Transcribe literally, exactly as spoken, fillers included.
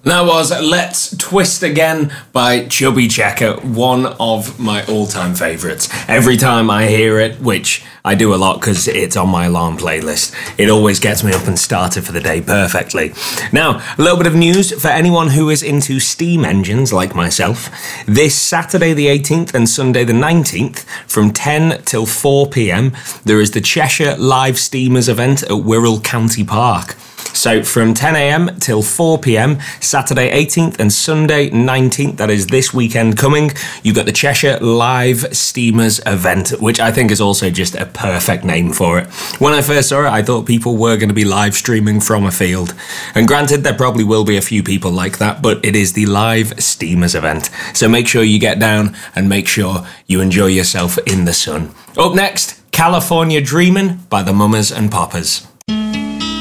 That was Let's Twist Again by Chubby Checker, one of my all-time favourites. Every time I hear it, which I do a lot because it's on my alarm playlist, it always gets me up and started for the day perfectly. Now, a little bit of news for anyone who is into steam engines like myself. This Saturday the eighteenth and Sunday the nineteenth, from ten till four p.m, there is the Cheshire Live Steamers event at Wirral County Park. So from ten a.m. till four p.m, Saturday eighteenth and Sunday nineteenth, that is this weekend coming, you've got the Cheshire Live Steamers event, which I think is also just a perfect name for it. When I first saw it, I thought people were going to be live streaming from a field. And granted, there probably will be a few people like that, but it is the Live Steamers event. So make sure you get down and make sure you enjoy yourself in the sun. Up next, California Dreamin' by the Mummers and Poppers.